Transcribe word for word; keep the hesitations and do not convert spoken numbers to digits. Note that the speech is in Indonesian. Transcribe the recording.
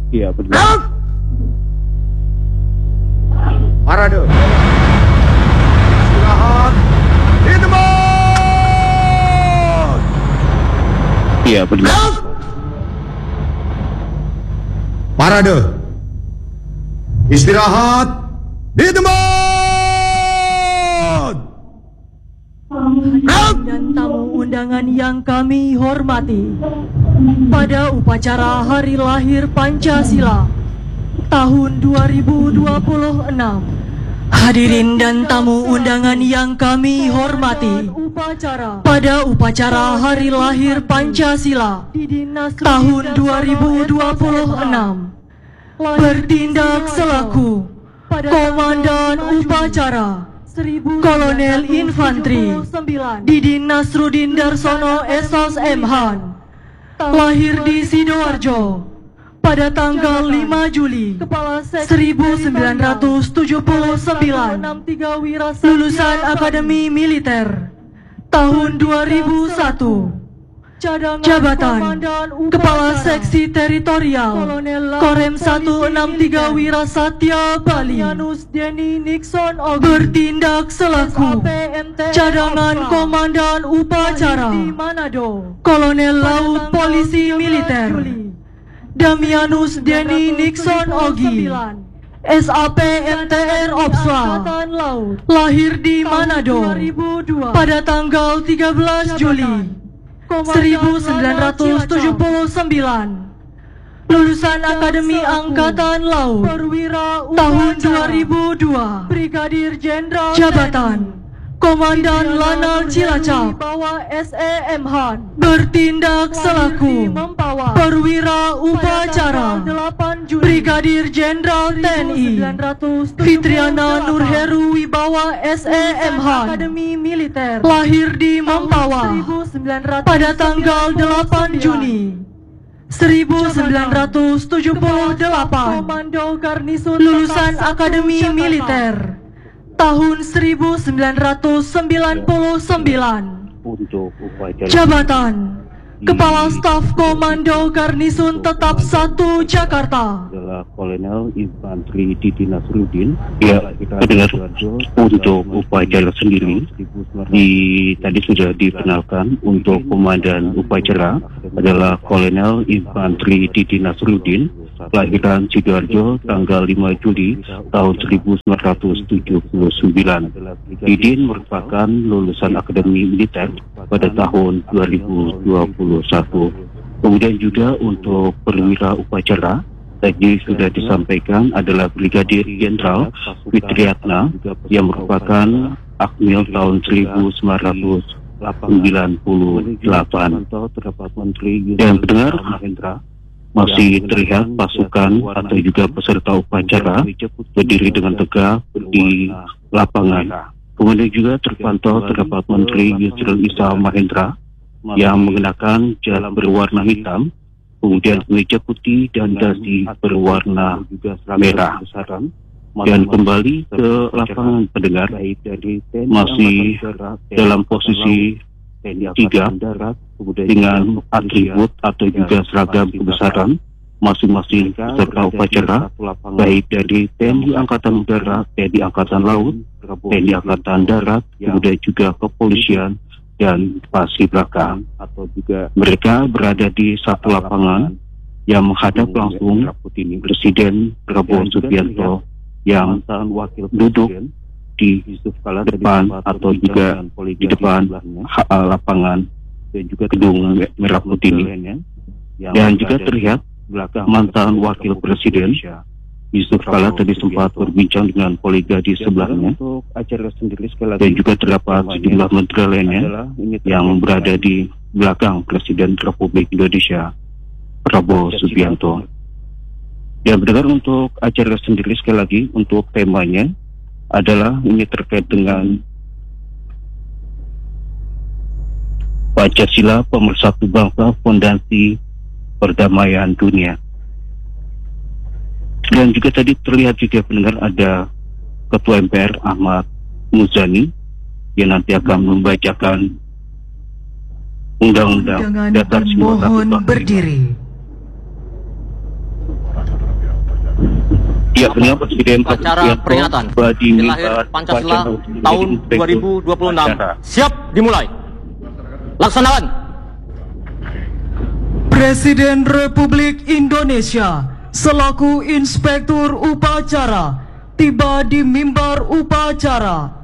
Iya, benar. Parade. Istirahat. Di tempat. Iya, benar. Parade. Istirahat. Di tempat. Dan tamu undangan yang kami hormati, pada upacara Hari Lahir Pancasila tahun dua ribu dua puluh enam, hadirin dan tamu undangan yang kami hormati, pada upacara Hari Lahir Pancasila tahun dua ribu dua puluh enam, bertindak selaku Komandan Upacara Kolonel Infantri Didin Nasruddin Darsono S O S M Han, lahir di Sidoarjo pada tanggal lima Juli seribu sembilan ratus tujuh puluh sembilan, lulusan Akademi Militer tahun dua ribu satu, jabatan Kepala Seksi Teritorial Korem seratus enam puluh tiga Wirasatya Bali, bertindak selaku cadangan Komandan Upacara Kolonel Laut Polisi Militer Damianus Denny Nixon Ogi, S A P M T R Opsla, lahir di Manado pada tanggal tiga belas Juli seribu sembilan ratus tujuh puluh sembilan, lulusan Akademi Angkatan Laut tahun dua ribu dua, jabatan Komandan Lanal Cilacap S E M Han, bertindak selaku Perwira Upacara Brigadir Jenderal T N I Fitriana Nurheru Wibawa S E M Han, lahir di Mempawah pada tanggal delapan Juni seribu sembilan ratus tujuh puluh delapan, lulusan Akademi Militer tahun seribu sembilan ratus sembilan puluh sembilan, jabatan Kepala Staf Komando Garnisun Tetap satu Jakarta adalah Kolonel Infantri Didin Nasruddin. Ya, benar. Untuk upacara sendiri di tadi sudah dikenalkan. Untuk Komandan Upacara adalah Kolonel Infantri Didin Nasruddin, kelahiran Sidoarjo tanggal lima Juli tahun seribu sembilan ratus tujuh puluh sembilan. Didin merupakan lulusan Akademi Militer pada tahun dua ribu dua puluh satu. Kemudian juga untuk perwira upacara tadi sudah disampaikan adalah Brigadir Jenderal Fitriana yang merupakan Akmil tahun seribu sembilan ratus sembilan puluh delapan. Dan benar, masih terlihat pasukan atau juga peserta upacara berdiri dengan tegak di lapangan. Kemudian juga terpantau terdapat Menteri Yusril Iza Mahendra yang mengenakan jas berwarna hitam, kemudian kemeja putih dan dasi berwarna merah. Dan kembali ke lapangan pendengar, masih dalam posisi tiga dengan atribut atau juga seragam kebesaran masing-masing peserta upacara, baik dari T N I Angkatan Udara, T N I Angkatan Laut, T N I Angkatan Darat, kemudian juga kepolisian dan paskibraka. Atau juga mereka berada di satu lapangan yang menghadap langsung Presiden Prabowo Subianto yang duduk di depan atau juga di depan lapangan dan juga gedung merah putih ini. Dan juga terlihat mantan Wakil Presiden Yusuf Kala tadi sempat berbincang dengan kolega di sebelahnya. Dan juga terdapat sejumlah menteri lainnya yang berada di belakang Presiden Republik Indonesia Prabowo Subianto. Ya, benar, untuk acara sendiri sekali lagi untuk temanya adalah ini terkait dengan Pancasila Pemersatu Bangsa, Fondasi Perdamaian Dunia. Dan juga tadi terlihat juga pendengar ada Ketua M P R Ahmad Muzani yang nanti akan membacakan Undang-Undang Dasar seribu sembilan ratus empat puluh lima. Mohon berdiri. Ya, benar Presiden upacara peringatan bagi lahir Pancasila tahun dua ribu dua puluh enam. Siap dimulai. Laksanakan. Presiden Republik Indonesia selaku Inspektur Upacara tiba di mimbar upacara